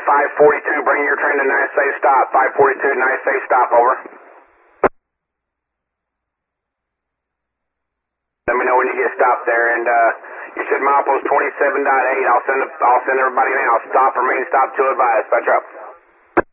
542, bring your train to nice safe stop. 542, nice safe stop, over. Let me know when you get stopped there, and you said milepost 27.8. I'll send everybody now. Stop, remain stop to advise. Dispatch up.